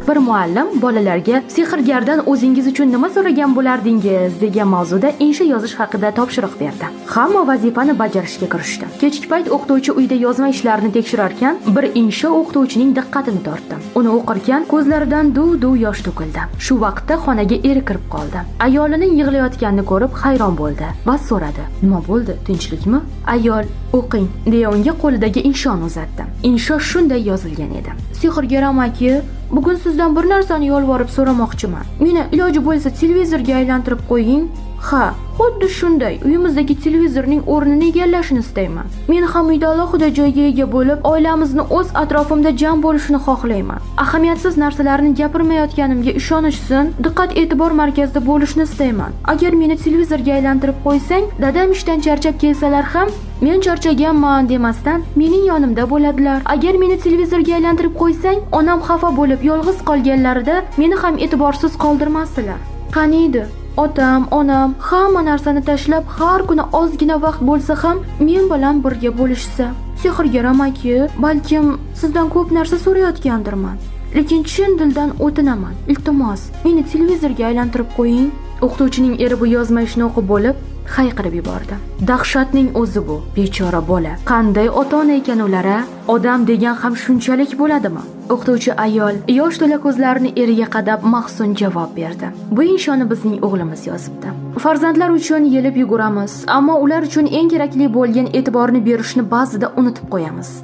Bir muallim bolalarga sehrgardan o'zingiz uchun nima so'ragan bo'lardingiz degan mavzuda insha yozish haqida topshiriq berdi. Hamma vazifani bajarishga kirishdi. Kechki payt o'qituvchi uyda yozma ishlarini tekshirarkan, bir insha o'qituvchining diqqatini tortdi. Uni o'qirkan ko'zlaridan duv-duv yosh to'kildi. Shu vaqtda xonaga eri kirib qoldi. Ayolining yig'layotganini ko'rib hayron bo'ldi va so'radi: "Nima bo'ldi? Tinchlikmi?" Ayol "O'qing" deya unga qo'lidagi inshoni uzatdi. Insho shunday yozilgan edi: "Sehrgar amaki, bugun sizdan bir narsani yolvorib so'ramoqchiman. Meni iloji bo'lsa televizorga aylantirib qo'ying." Ha, xuddi shunday uyimizdagi televizorning o'rnini egallashini istayman. Men ham uyda alohida joyga ega bo'lib, oilamizni o'z atrofimda jam bo'lishini xohlayman. Ahamiyatsiz narsalarni gapirmayotganimga ishonishsin, diqqat-e'tibor markazida bo'lishni istayman. Agar meni televizorga aylantirib qo'ysang, dadam ishdan charchab kelsalar ham men charchaganman demasdan mening yonimda bo'ladilar. Agar meni televizorga aylantirib qo'ysang, onam xafa bo'lib yolg'iz qolganlarida meni ham e'tiborsiz qoldirmasdilar. Qaniydi otam, onam hamma narsani tashlab har kuni ozgina vaqt bo'lsa ham men bilan birga bo'lishsa. Sehrgar amaki, balkim sizdan ko'p narsa so'rayotgandirman, lekin chin dildan o'tinaman. Iltimos, meni televizorga aylantirib qo'ying. O'qituvchining eri bu yozma ishni o'qib bo'lib hayqirib yubordi. Dahshatning o'zi bu. Bechora bola. Qanday ota-ona ekan ular, a? Odam degan ham shunchalik bo'ladimi? O'qituvchi ayol yosh to'la ko'zlarini eriga qadab mahzun javob berdi. Bu inshoni bizning o'g'limiz yozibdi. Farzandlar uchun yelib yuguramiz, ammo ular uchun eng kerakli bo'lgan e'tiborni berishni ba'zida unutib qo'yamiz.